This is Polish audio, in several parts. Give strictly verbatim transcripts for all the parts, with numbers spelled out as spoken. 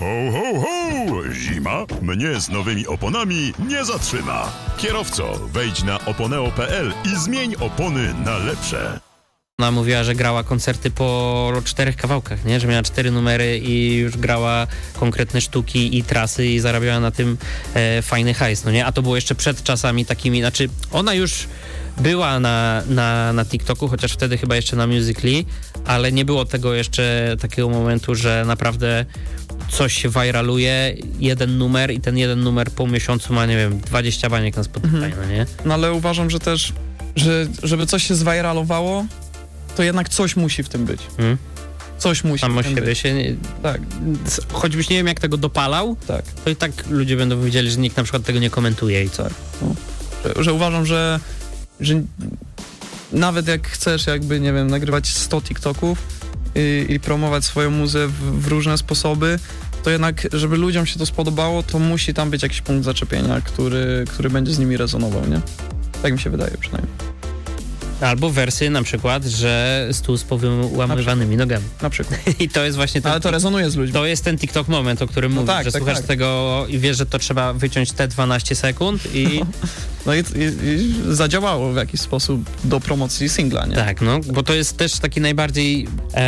Ho, ho, ho! Zima mnie z nowymi oponami nie zatrzyma. Kierowco, wejdź na oponeo kropka pe el i zmień opony na lepsze. Ona mówiła, że grała koncerty po czterech kawałkach, nie? Że miała cztery numery i już grała konkretne sztuki i trasy i zarabiała na tym e, fajny hajs, no nie? A to było jeszcze przed czasami takimi, znaczy ona już była na, na, na TikToku, chociaż wtedy chyba jeszcze na Musical.ly, ale nie było tego jeszcze takiego momentu, że naprawdę coś się viraluje, jeden numer i ten jeden numer po miesiącu ma, nie wiem, dwadzieścia baniek na Spotify, mhm. no nie? No ale uważam, że też, że żeby coś się zwiralowało, to jednak coś musi w tym być. Hmm? Coś musi Samo w tym siebie być. się nie, tak. Choćbyś nie wiem jak tego dopalał, tak. to i tak ludzie będą wiedzieli, że nikt na przykład tego nie komentuje i co. No. Że, że uważam, że, że nawet jak chcesz jakby, nie wiem, nagrywać sto TikToków i, i promować swoją muzę w, w różne sposoby, to jednak, żeby ludziom się to spodobało, to musi tam być jakiś punkt zaczepienia, który, który będzie z nimi rezonował, nie? Tak mi się wydaje przynajmniej. Albo wersy na przykład, że stół z powyłamywanymi nogami. Na przykład. I to jest właśnie ten... Ale to rezonuje z ludźmi. To jest ten TikTok moment, o którym no mówisz, tak, że tak, słuchasz tak. tego i wiesz, że to trzeba wyciąć te dwanaście sekund i... No, no i, i, i zadziałało w jakiś sposób do promocji singla, nie? Tak, no, bo to jest też taki najbardziej...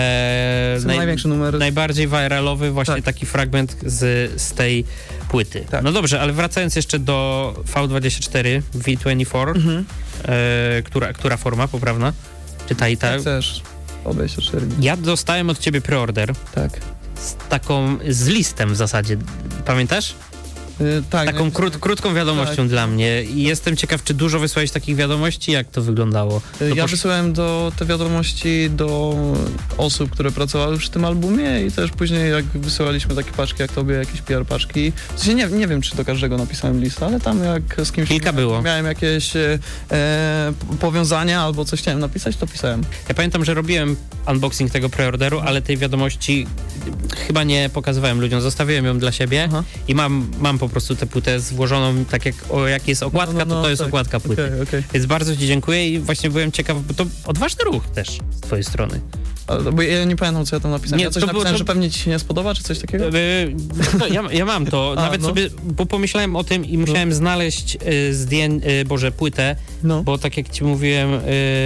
E, naj, największy numer. Najbardziej viralowy właśnie tak. taki fragment z, z tej płyty. Tak. No dobrze, ale wracając jeszcze do V dwadzieścia cztery, V dwadzieścia cztery, mhm. e, która, która forma poprawna? Czy ta i ta? Jak chcesz. V dwadzieścia cztery. Ja dostałem od ciebie preorder. Tak. Z taką, z listem w zasadzie. Pamiętasz? Yy, tak. Taką krót, krótką wiadomością tak. dla mnie. I jestem ciekaw, czy dużo wysłałeś takich wiadomości? Jak to wyglądało? Yy, to ja posz... wysłałem do, te wiadomości do osób, które pracowały przy tym albumie i też później jak wysyłaliśmy takie paczki jak tobie, jakieś P R paczki. W sensie nie, nie wiem, czy do każdego napisałem listę, ale tam jak z kimś Kilka miałem, było. miałem jakieś e, powiązania albo coś chciałem napisać, to pisałem. Ja pamiętam, że robiłem unboxing tego preorderu, ale tej wiadomości chyba nie pokazywałem ludziom. Zostawiłem ją dla siebie Aha. i mam, mam po prostu tę płytę złożoną, tak jak, o, jak jest okładka, no, no, no, to to jest tak. okładka płyty. Okay, okay. Więc bardzo ci dziękuję i właśnie byłem ciekaw, bo to odważny ruch też z twojej strony. Ale, bo ja nie pamiętam, co ja tam napisałem. Nie, ja coś to napisałem, było, to... że pewnie ci się nie spodoba, czy coś takiego? Yy, no, ja, ja mam to. A, Nawet no. sobie, bo pomyślałem o tym i musiałem no. znaleźć y, zdję, y, Boże, płytę, no. bo tak jak ci mówiłem, y,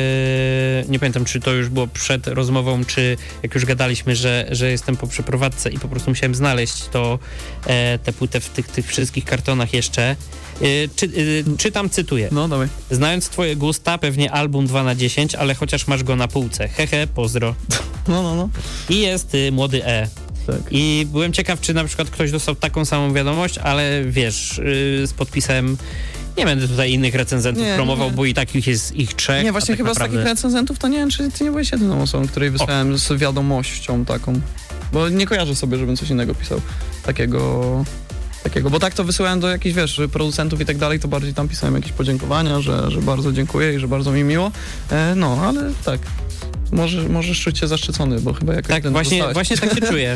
nie pamiętam, czy to już było przed rozmową, czy jak już gadaliśmy, że, że jestem po przeprowadzce i po prostu musiałem znaleźć to, e, tę płytę w tych, tych wszystkich kartonach jeszcze. Y, czy, y, czytam, cytuję. No, dawaj. Znając twoje gusta, pewnie album dwa na dziesięć, ale chociaż masz go na półce. Hehe, pozdro. No, no, no. I jest y, młody E. Tak. I byłem ciekaw, czy na przykład ktoś dostał taką samą wiadomość, ale wiesz, yy, z podpisem nie będę tutaj innych recenzentów nie, promował, nie. bo i takich jest ich trzech. Nie, właśnie tak chyba naprawdę... z takich recenzentów to nie wiem, czy ty nie byłeś jedyną osobą, której wysłałem o. z wiadomością taką. Bo nie kojarzę sobie, żebym coś innego pisał. Takiego... Takiego, bo tak to wysyłałem do jakichś, wiesz, producentów i tak dalej, to bardziej tam pisałem jakieś podziękowania, że, że bardzo dziękuję i że bardzo mi miło. E, no, ale tak. Może, możesz czuć się zaszczycony, bo chyba jakoś tak, ten właśnie, dostałeś. właśnie tak się czuję.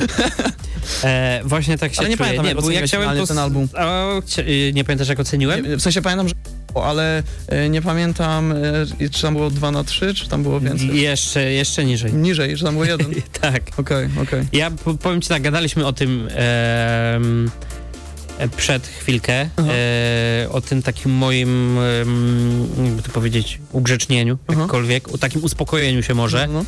E, właśnie tak się ale nie czuję. Pamiętam, nie, bo ja chciałem pos... ten album. O, nie pamiętasz, jak oceniłem? Nie, w sensie pamiętam, że ale e, nie pamiętam, e, czy tam było dwa na trzy, czy tam było więcej? Jeszcze, jeszcze niżej. Niżej, że tam było jeden? tak. Okej, okay, okej. Okay. Ja powiem ci tak, gadaliśmy o tym e, przed chwilkę, e, o tym takim moim, e, jakby to powiedzieć, ugrzecznieniu, Aha. jakkolwiek, o takim uspokojeniu się może. No, no.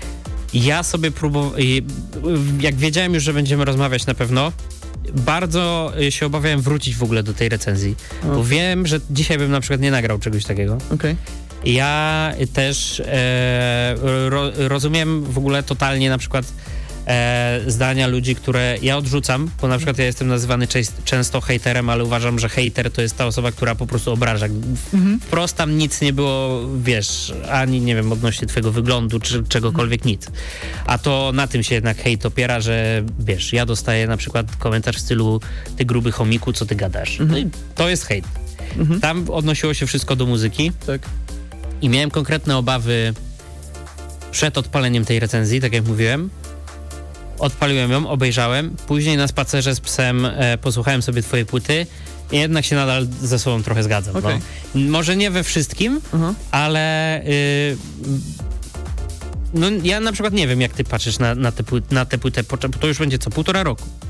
Ja sobie próbowałem, jak wiedziałem już, że będziemy rozmawiać na pewno, bardzo się obawiałem wrócić w ogóle do tej recenzji, o. bo wiem, że dzisiaj bym na przykład nie nagrał czegoś takiego. Okej. Okay. Ja też e, ro, rozumiem w ogóle totalnie na przykład e, zdania ludzi, które ja odrzucam, bo na przykład ja jestem nazywany cze- często hejterem, ale uważam, że hejter to jest ta osoba, która po prostu obraża. Mhm. Wprost tam nic nie było, wiesz, ani nie wiem, odnośnie twojego wyglądu, czy czegokolwiek mhm. nic. A to na tym się jednak hejt opiera, że wiesz, ja dostaję na przykład komentarz w stylu ty gruby chomiku, co ty gadasz. Mhm. No i to jest hejt. Mhm. Tam odnosiło się wszystko do muzyki. Tak. I miałem konkretne obawy przed odpaleniem tej recenzji, tak jak mówiłem. Odpaliłem ją, obejrzałem. Później na spacerze z psem e, posłuchałem sobie twojej płyty i jednak się nadal ze sobą trochę zgadzam. Okay. No. Może nie we wszystkim, uh-huh. ale y, no, ja na przykład nie wiem, jak ty patrzysz na, na, tę, pły- na tę płytę. To już będzie co, półtora roku.